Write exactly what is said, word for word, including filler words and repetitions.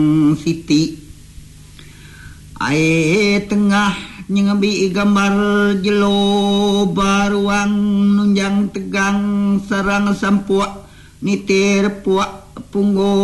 Siti ae tengah nyengebi gambar jelo baruang nunjang tegang sarang sampuak nitir puak punggo